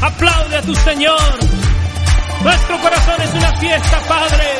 Aplaude a tu Señor. Nuestro corazón es una fiesta, Padre.